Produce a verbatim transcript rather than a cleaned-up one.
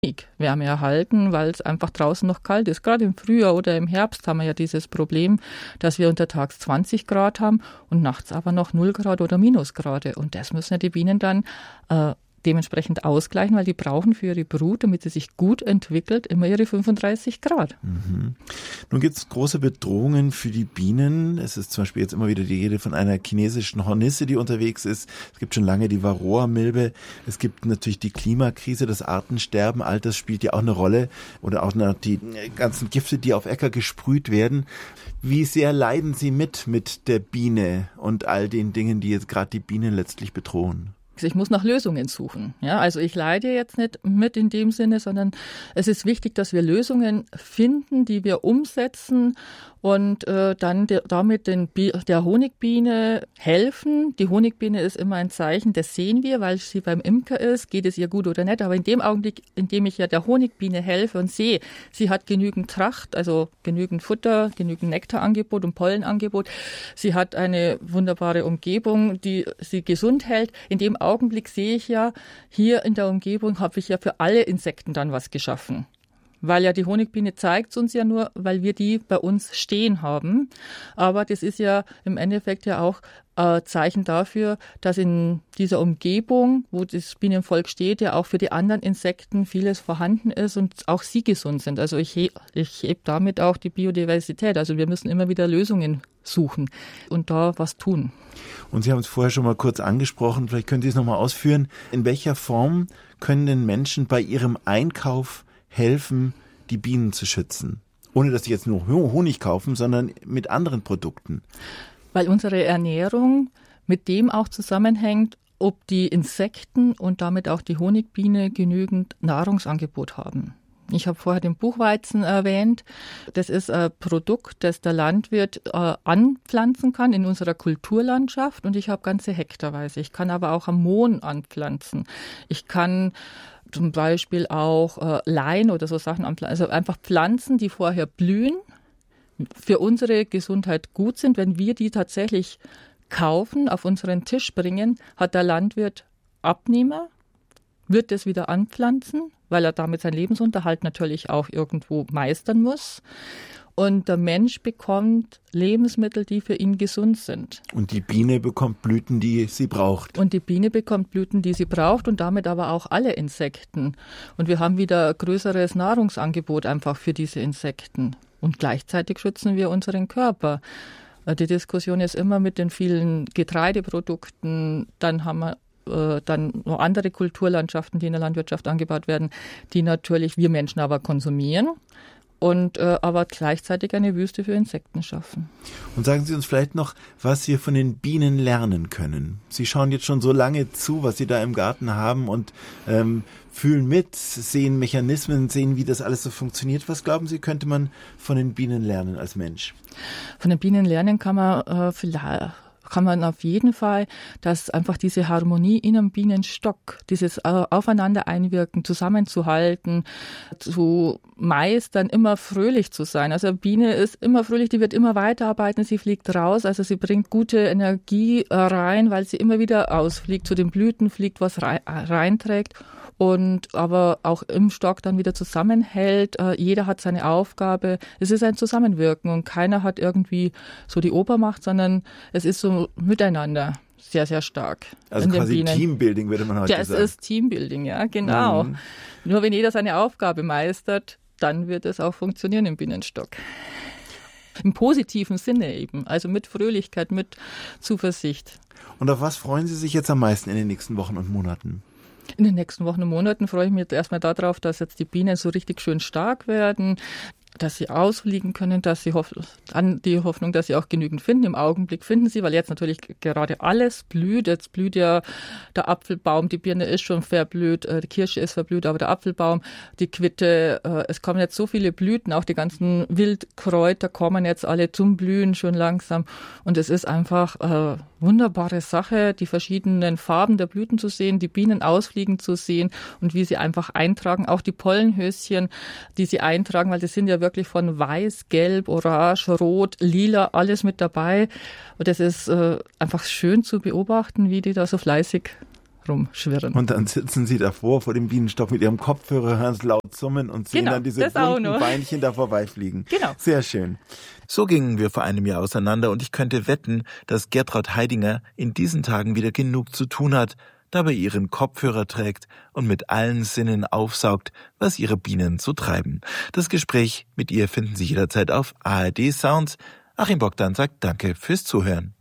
Wärme erhalten, weil es einfach draußen noch kalt ist. Gerade im Frühjahr oder im Herbst haben wir ja dieses Problem, dass wir untertags zwanzig Grad haben und nachts aber noch null Grad oder Minusgrade. Und das müssen ja die Bienen dann äh, dementsprechend ausgleichen, weil die brauchen für ihre Brut, damit sie sich gut entwickelt, immer ihre fünfunddreißig Grad. Mhm. Nun gibt es große Bedrohungen für die Bienen. Es ist zum Beispiel jetzt immer wieder die Rede von einer chinesischen Hornisse, die unterwegs ist. Es gibt schon lange die Varroa-Milbe. Es gibt natürlich die Klimakrise, das Artensterben. All das spielt ja auch eine Rolle. Oder auch die ganzen Gifte, die auf Äcker gesprüht werden. Wie sehr leiden Sie mit mit der Biene und all den Dingen, die jetzt gerade die Bienen letztlich bedrohen? Ich muss nach Lösungen suchen. Ja, also ich leide jetzt nicht mit in dem Sinne, sondern es ist wichtig, dass wir Lösungen finden, die wir umsetzen und äh, dann de, damit den, der Honigbiene helfen. Die Honigbiene ist immer ein Zeichen, das sehen wir, weil sie beim Imker ist, geht es ihr gut oder nicht. Aber in dem Augenblick, in dem ich ja der Honigbiene helfe und sehe, sie hat genügend Tracht, also genügend Futter, genügend Nektarangebot und Pollenangebot, sie hat eine wunderbare Umgebung, die sie gesund hält. In dem Augenblick sehe ich ja, hier in der Umgebung habe ich ja für alle Insekten dann was geschaffen. Weil ja die Honigbiene zeigt uns ja nur, weil wir die bei uns stehen haben. Aber das ist ja im Endeffekt ja auch ein Zeichen dafür, dass in dieser Umgebung, wo das Bienenvolk steht, ja auch für die anderen Insekten vieles vorhanden ist und auch sie gesund sind. Also ich, he- ich hebe damit auch die Biodiversität. Also wir müssen immer wieder Lösungen suchen und da was tun. Und Sie haben es vorher schon mal kurz angesprochen, vielleicht können Sie es nochmal ausführen. In welcher Form können denn Menschen bei ihrem Einkauf helfen, die Bienen zu schützen? Ohne dass sie jetzt nur Honig kaufen, sondern mit anderen Produkten. Weil unsere Ernährung mit dem auch zusammenhängt, ob die Insekten und damit auch die Honigbiene genügend Nahrungsangebot haben. Ich habe vorher den Buchweizen erwähnt. Das ist ein Produkt, das der Landwirt äh, anpflanzen kann in unserer Kulturlandschaft. Und ich habe ganze Hektarweise. Ich kann aber auch am Mohn anpflanzen. Ich kann zum Beispiel auch äh, Lein oder so Sachen anpflanzen. Also einfach Pflanzen, die vorher blühen, für unsere Gesundheit gut sind. Wenn wir die tatsächlich kaufen, auf unseren Tisch bringen, hat der Landwirt Abnehmer, wird das wieder anpflanzen, weil er damit seinen Lebensunterhalt natürlich auch irgendwo meistern muss. Und der Mensch bekommt Lebensmittel, die für ihn gesund sind. Und die Biene bekommt Blüten, die sie braucht. Und die Biene bekommt Blüten, die sie braucht und damit aber auch alle Insekten. Und wir haben wieder ein größeres Nahrungsangebot einfach für diese Insekten. Und gleichzeitig schützen wir unseren Körper. Die Diskussion ist immer mit den vielen Getreideprodukten. Dann haben wir äh, dann noch andere Kulturlandschaften, die in der Landwirtschaft angebaut werden, die natürlich wir Menschen aber konsumieren. Und äh, aber gleichzeitig eine Wüste für Insekten schaffen. Und sagen Sie uns vielleicht noch, was wir von den Bienen lernen können. Sie schauen jetzt schon so lange zu, was Sie da im Garten haben und ähm, fühlen mit, sehen Mechanismen, sehen, wie das alles so funktioniert. Was glauben Sie, könnte man von den Bienen lernen als Mensch? Von den Bienen lernen kann man äh, vielleicht... kann man auf jeden Fall, dass einfach diese Harmonie in einem Bienenstock, dieses Aufeinander einwirken, zusammenzuhalten, zu meistern, immer fröhlich zu sein. Also eine Biene ist immer fröhlich, die wird immer weiterarbeiten, sie fliegt raus, also sie bringt gute Energie rein, weil sie immer wieder ausfliegt, zu den Blüten fliegt, was reinträgt. Und aber auch im Stock dann wieder zusammenhält. Äh, jeder hat seine Aufgabe. Es ist ein Zusammenwirken und keiner hat irgendwie so die Obermacht, sondern es ist so miteinander sehr, sehr stark. Also quasi Teambuilding, würde man heute ja, sagen. Ja, es ist Teambuilding, ja, genau. Mhm. Nur wenn jeder seine Aufgabe meistert, dann wird es auch funktionieren im Bienenstock. Im positiven Sinne eben, also mit Fröhlichkeit, mit Zuversicht. Und auf was freuen Sie sich jetzt am meisten in den nächsten Wochen und Monaten? In den nächsten Wochen und Monaten freue ich mich jetzt erstmal darauf, dass jetzt die Bienen so richtig schön stark werden, dass sie ausfliegen können, dass sie hoff- an die Hoffnung, dass sie auch genügend finden. Im Augenblick finden sie, weil jetzt natürlich gerade alles blüht. Jetzt blüht ja der Apfelbaum, die Birne ist schon verblüht, die Kirsche ist verblüht, aber der Apfelbaum, die Quitte, es kommen jetzt so viele Blüten, auch die ganzen Wildkräuter kommen jetzt alle zum Blühen schon langsam. Und es ist einfach eine wunderbare Sache, die verschiedenen Farben der Blüten zu sehen, die Bienen ausfliegen zu sehen und wie sie einfach eintragen, auch die Pollenhöschen, die sie eintragen, weil das sind ja wirklich von weiß, gelb, orange, rot, lila, alles mit dabei. Und das ist äh, einfach schön zu beobachten, wie die da so fleißig rumschwirren. Und dann sitzen Sie davor vor dem Bienenstock mit Ihrem Kopfhörer, hören es laut summen und sehen genau, dann diese bunten Beinchen da vorbeifliegen. Genau. Sehr schön. So gingen wir vor einem Jahr auseinander und ich könnte wetten, dass Gertraud Heidinger in diesen Tagen wieder genug zu tun hat, dabei ihren Kopfhörer trägt und mit allen Sinnen aufsaugt, was ihre Bienen so treiben. Das Gespräch mit ihr finden Sie jederzeit auf A R D Sounds. Achim Bogdan sagt Danke fürs Zuhören.